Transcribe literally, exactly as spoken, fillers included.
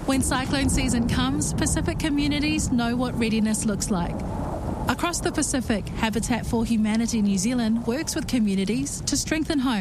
When cyclone season comes, Pacific communities know what readiness looks like. Across the Pacific, Habitat for Humanity New Zealand works with communities to strengthen homes.